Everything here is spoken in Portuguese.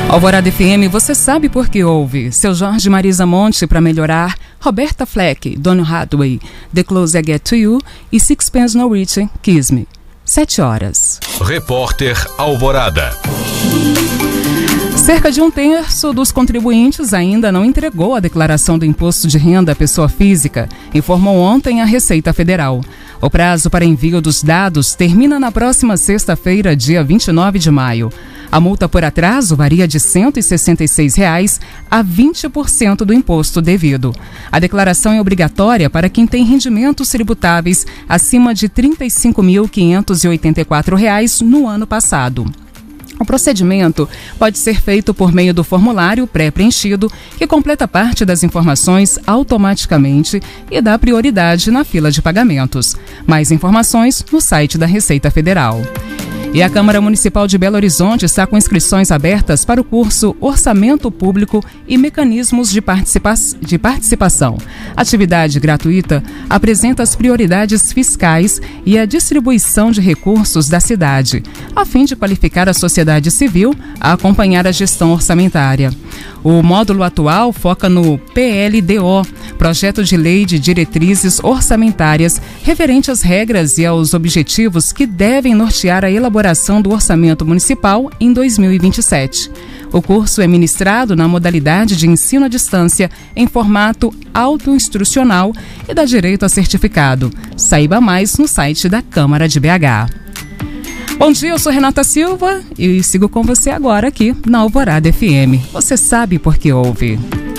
Alvorada FM, você sabe por que ouve. Seu Jorge Marisa Monte para melhorar, Roberta Fleck, Donny Hathaway, The Closer I Get to You e Sixpence None the Richer, Kiss Me. 7 horas. Repórter Alvorada. Cerca de 1/3 dos contribuintes ainda não entregou a declaração do Imposto de Renda à Pessoa Física, informou ontem a Receita Federal. O prazo para envio dos dados termina na próxima sexta-feira, dia 29 de maio. A multa por atraso varia de R$ 166 a 20% do imposto devido. A declaração é obrigatória para quem tem rendimentos tributáveis acima de R$ 35.584 no ano passado. O procedimento pode ser feito por meio do formulário pré-preenchido, que completa parte das informações automaticamente e dá prioridade na fila de pagamentos. Mais informações no site da Receita Federal. E a Câmara Municipal de Belo Horizonte está com inscrições abertas para o curso Orçamento Público e Mecanismos de Participação. Atividade gratuita apresenta as prioridades fiscais e a distribuição de recursos da cidade, a fim de qualificar a sociedade civil a acompanhar a gestão orçamentária. O módulo atual foca no PLDO, Projeto de Lei de Diretrizes Orçamentárias, referente às regras e aos objetivos que devem nortear a elaboração do orçamento municipal em 2027. O curso é ministrado na modalidade de ensino à distância em formato autoinstrucional e dá direito a certificado. Saiba mais no site da Câmara de BH. Bom dia, eu sou Renata Silva e sigo com você agora aqui na Alvorada FM. Você sabe por que ouve.